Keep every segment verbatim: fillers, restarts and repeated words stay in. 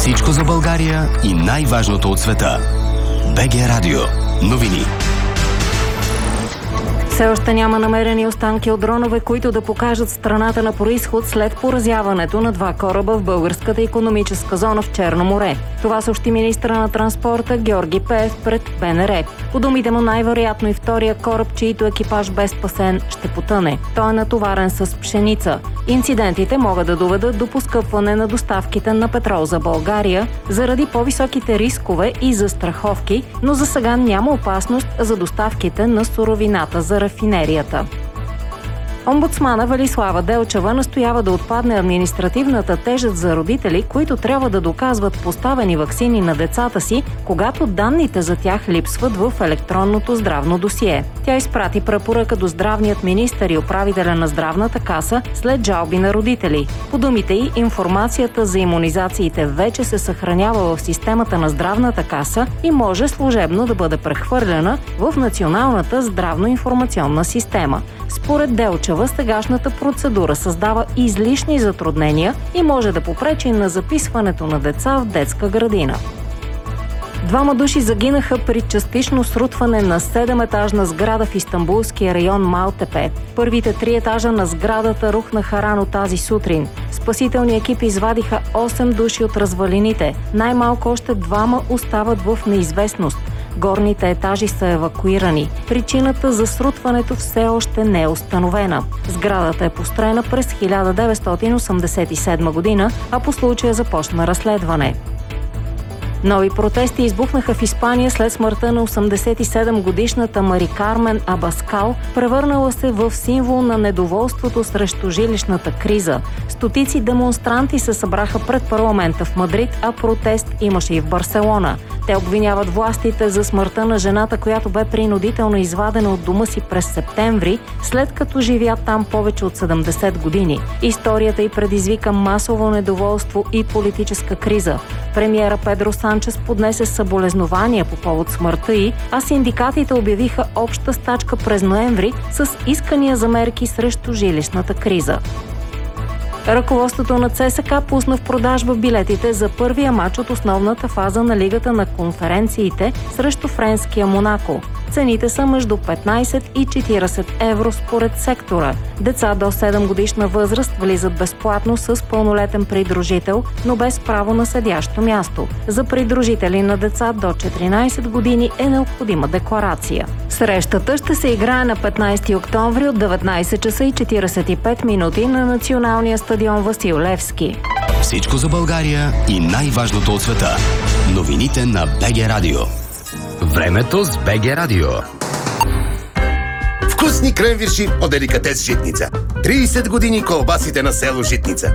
Всичко за България и най-важното от света. БГ Радио. Новини. Все още няма намерени останки от дронове, които да покажат страната на происход след поразяването на два кораба в българската икономическа зона в Черно море. Това съобщи министъра на транспорта Георги Пеев пред БНР. По думите му, най-вероятно и втория кораб, чийто екипаж бе спасен, ще потъне. Той е натоварен с пшеница. Инцидентите могат да доведат до поскъпване на доставките на петрол за България заради по-високите рискове и застраховки, но за сега няма опасност за доставките на суровината за рафинерията. Омбудсмана Велислава Делчева настоява да отпадне административната тежест за родители, които трябва да доказват поставени ваксини на децата си, когато данните за тях липсват в електронното здравно досие. Тя изпрати препоръка до здравният министър и управителя на здравната каса след жалби на родители. По думите й, информацията за имунизациите вече се съхранява в системата на здравната каса и може служебно да бъде прехвърлена в Националната здравно-информационна система. Според Делчева, сегашната процедура създава излишни затруднения и може да попречи на записването на деца в детска градина. Двама души загинаха при частично срутване на седеметажна сграда в истанбулския район Малтепе. Първите три етажа на сградата рухнаха рано тази сутрин. Спасителни екипи извадиха осем души от развалините. Най-малко още двама остават в неизвестност. Горните етажи са евакуирани. Причината за срутването все още не е установена. Сградата е построена през хиляда деветстотин осемдесет и седма година, а по случая започна разследване. Нови протести избухнаха в Испания след смъртта на осемдесет и седем годишната Мари Кармен Абаскал, превърнала се в символ на недоволството срещу жилищната криза. Стотици демонстранти се събраха пред парламента в Мадрид, а протест имаше и в Барселона. Те обвиняват властите за смъртта на жената, която бе принудително извадена от дома си през септември, след като живя там повече от седемдесет години. Историята й предизвика масово недоволство и политическа криза. Премиера Педро Санчес поднесе съболезнования по повод смъртта й, а синдикатите обявиха обща стачка през ноември с искания за мерки срещу жилищната криза. Ръководството на ЦСКА пусна в продажба билетите за първия мач от основната фаза на Лигата на конференциите срещу френския Монако. Цените са между петнайсет и четирийсет евро според сектора. Деца до седем годишна възраст влизат безплатно с пълнолетен придружител, но без право на седящо място. За придружители на деца до четиринайсет години е необходима декларация. Срещата ще се играе на петнайсети октомври от деветнайсет часа и четирийсет и пет минути на националния стадион Васил Левски. Всичко за България и най-важното от света. Новините на БГ Радио. Времето с БГ Радио. Вкусни кренвирши от деликатес Житница. трийсет години колбасите на село Житница.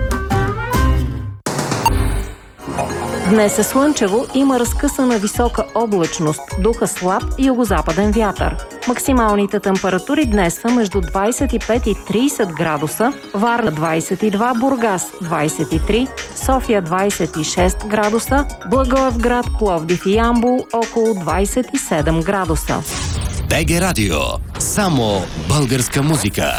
Днес е слънчево, има разкъсана висока облачност, духа слаб югозападен вятър. Максималните температури днес са между двайсет и пет и трийсет градуса, Варна двайсет и два, Бургас двайсет и три, София двайсет и шест градуса, Благоевград, Пловдив и Ямбол около двайсет и седем градуса. БГ Радио. Само българска музика.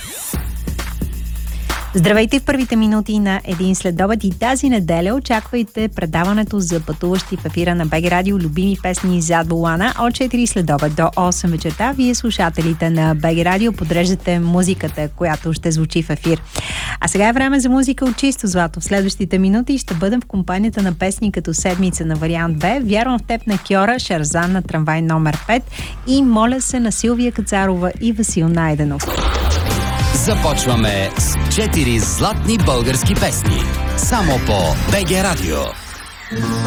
Здравейте в първите минути на един следобед и тази неделя очаквайте предаването за пътуващи в ефира на БГ Радио любими песни зад волана от четири следобед до осем вечерта. Вие, слушателите на БГ Радио, подреждате музиката, която ще звучи в ефир. А сега е време за музика от чисто злато. В следващите минути ще бъдем в компанията на песни като Седмица на вариант Б, Вярвам в теб на Кьора, Шарзан на Трамвай номер пет и Моля се на Силвия Кацарова и Васил Найденов. Започваме с четири златни български песни. Само по БГ Радио.